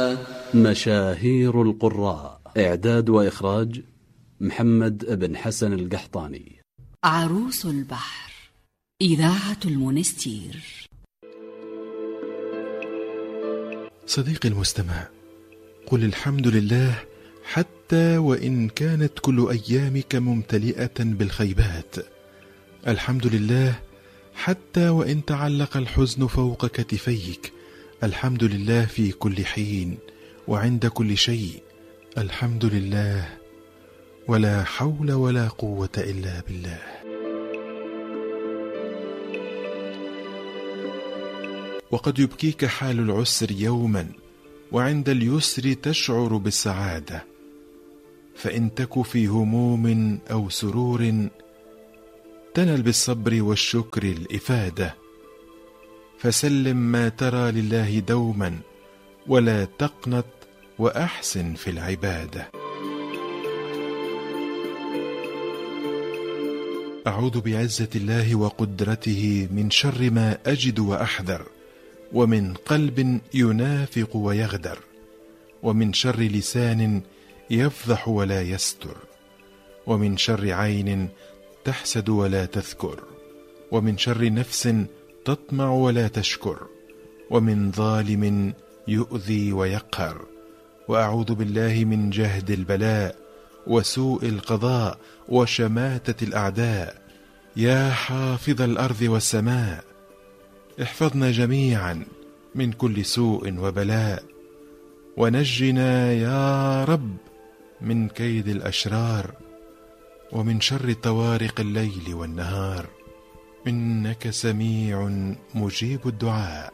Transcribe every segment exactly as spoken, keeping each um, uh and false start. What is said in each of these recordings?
مشاهير القراء. إعداد وإخراج محمد بن حسن القحطاني. عروس البحر، إذاعة المونستير. صديقي المستمع، قل الحمد لله حتى وإن كانت كل أيامك ممتلئة بالخيبات. الحمد لله حتى وإن تعلق الحزن فوق كتفيك. الحمد لله في كل حين وعند كل شيء. الحمد لله، ولا حول ولا قوة إلا بالله. وقد يبكيك حال العسر يوما، وعند اليسر تشعر بالسعادة. فإن تك في هموم أو سرور تنل بالصبر والشكر الإفادة. فسلم ما ترى لله دوما، ولا تقنط وأحسن في العبادة. أعوذ بعزة الله وقدرته من شر ما أجد وأحذر، ومن قلب ينافق ويغدر، ومن شر لسان يفضح ولا يستر، ومن شر عين تحسد ولا تذكر، ومن شر نفس تطمع ولا تشكر، ومن ظالم يؤذي ويقهر. وأعوذ بالله من جهد البلاء وسوء القضاء وشماتة الأعداء. يا حافظ الأرض والسماء، احفظنا جميعا من كل سوء وبلاء، ونجنا يا رب من كيد الأشرار، ومن شر طوارق الليل والنهار، إنك سميع مجيب الدعاء.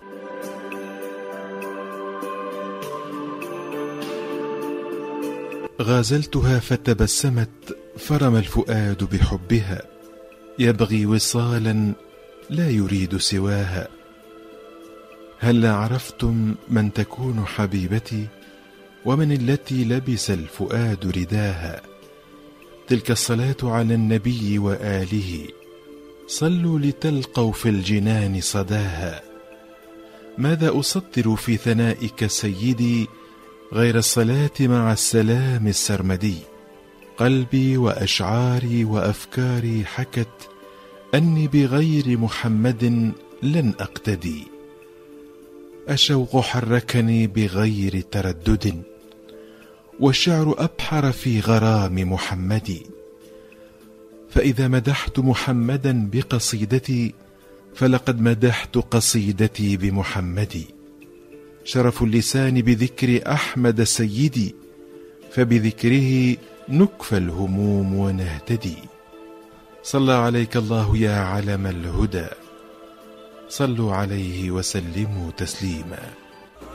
غازلتها فتبسمت فرم الفؤاد بحبها، يبغي وصالا لا يريد سواها. هل عرفتم من تكون حبيبتي، ومن التي لبس الفؤاد رداها؟ تلك الصلاة على النبي وآله، صلوا لتلقوا في الجنان صداها. ماذا أسطر في ثنائك سيدي غير الصلاة مع السلام السرمدي؟ قلبي وأشعاري وأفكاري حكت أني بغير محمد لن أقتدي. الشوق حركني بغير تردد، والشعر أبحر في غرام محمد. فإذا مدحت محمدا بقصيدتي، فلقد مدحت قصيدتي بمحمد. شرف اللسان بذكر أحمد سيدي، فبذكره نكفى الهموم ونهتدي. صلى عليك الله يا علم الهدى، صلوا عليه وسلموا تسليما.